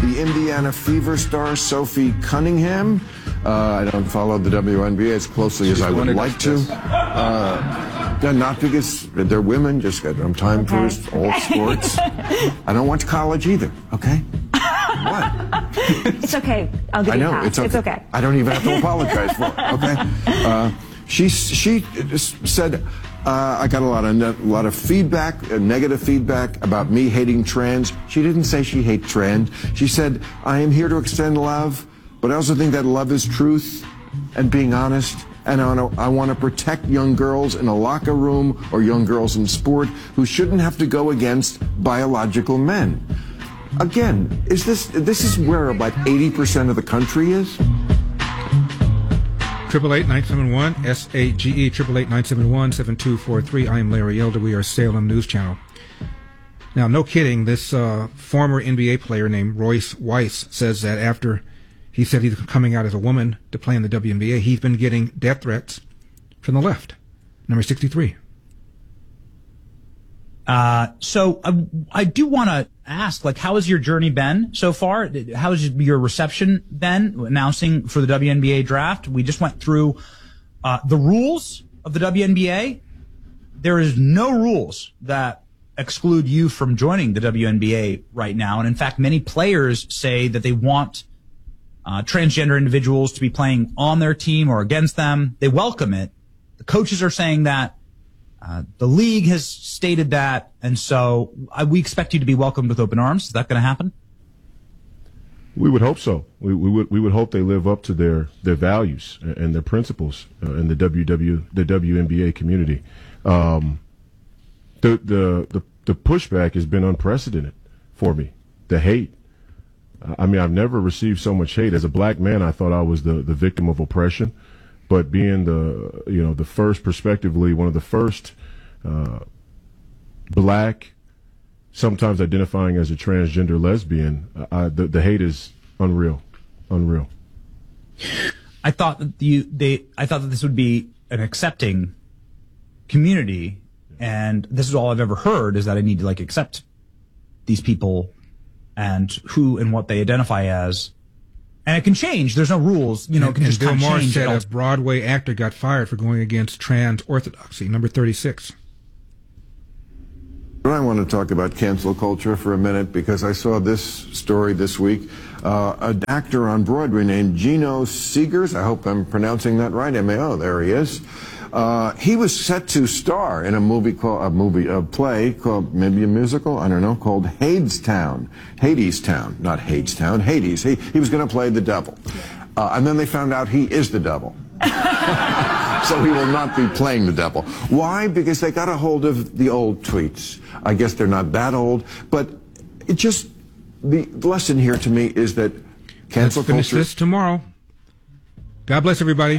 the Indiana Fever star Sophie Cunningham. I don't follow the WNBA as closely as I would like to. Not because they're women, just got time for all sports. I don't watch college either, okay? What? It's okay. I'll give you a pass. It's okay. I don't even have to apologize for it, okay? She said, I got a lot of feedback, negative feedback about me hating trans. She didn't say she hates trans. She said, I am here to extend love, but I also think that love is truth and being honest. And I want to protect young girls in a locker room or young girls in sport who shouldn't have to go against biological men. Again, this is where about 80% of the country is? 888-971-SAGE, 888-971-7243. I am Larry Elder. We are Salem News Channel. Now, no kidding, this former NBA player named Royce Weiss says that after he said he's coming out as a woman to play in the WNBA, he's been getting death threats from the left. Number 63. So I do want to ask, how has your journey been so far? How has your reception been announcing for the WNBA draft? We just went through the rules of the WNBA. There is no rules that exclude you from joining the WNBA right now. And in fact, many players say that they want transgender individuals to be playing on their team or against them. They welcome it. The coaches are saying that. The league has stated that, and so we expect you to be welcomed with open arms. Is that going to happen? We would hope so. We would hope they live up to their values and their principles in the WNBA community. The pushback has been unprecedented for me. The hate. I mean, I've never received so much hate. As a black man, I thought I was the victim of oppression. But being the first, prospectively, one of the first black, sometimes identifying as a transgender lesbian, the hate is unreal. I thought that I thought that this would be an accepting community, and this is all I've ever heard is that I need to accept these people and who and what they identify as. And it can change. There's no rules. It can just Bill kind of Maher change. said a Broadway actor got fired for going against trans orthodoxy. Number 36. I want to talk about cancel culture for a minute because I saw this story this week. An actor on Broadway named Gino Seegers, I hope I'm pronouncing that right, M-A-O, there he is. He was set to star in a play called, maybe a musical, I don't know, called Hadestown. Hadestown, not Hadestown, Hades. He was going to play the devil. And then they found out he is the devil. So he will not be playing the devil. Why? Because they got a hold of the old tweets. I guess they're not that old, but the lesson here to me is that cancel culture. Let's finish this tomorrow. God bless everybody.